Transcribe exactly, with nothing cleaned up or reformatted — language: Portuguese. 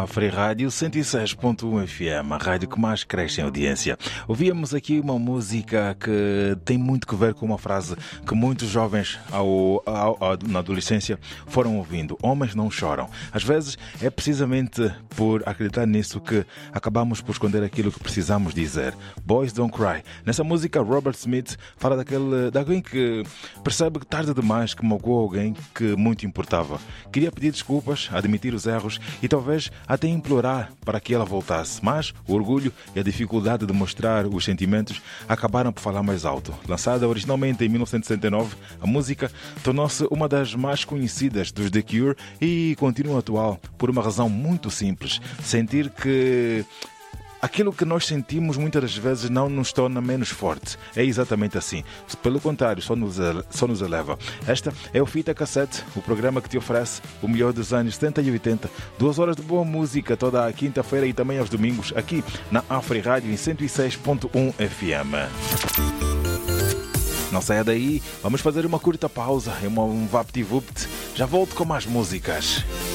Afri Rádio cento e seis ponto um F M, a rádio que mais cresce em audiência. Ouvíamos aqui uma música que tem muito que ver com uma frase que muitos jovens ao, ao, ao, na adolescência foram ouvindo: homens não choram. Às vezes é precisamente por acreditar nisso que acabamos por esconder aquilo que precisamos dizer. Boys Don't Cry. Nessa música, Robert Smith fala daquele, de alguém que percebe que tarde demais que magoou alguém que muito importava. Queria pedir desculpas, admitir os erros e talvez até implorar para que ela voltasse, mas o orgulho e a dificuldade de mostrar os sentimentos acabaram por falar mais alto. Lançada originalmente em mil novecentos e sessenta e nove, a música tornou-se uma das mais conhecidas dos The Cure e continua atual por uma razão muito simples: sentir que aquilo que nós sentimos muitas das vezes não nos torna menos fortes. É exatamente assim. Pelo contrário, só nos, só nos eleva. Esta é o Fita Cassete, o programa que te oferece o melhor dos anos setenta e oitenta. Duas horas de boa música toda a quinta-feira e também aos domingos, aqui na Afri Rádio em cento e seis ponto um F M. Não saia daí, vamos fazer uma curta pausa, um vapt-vupt. Já volto com mais músicas.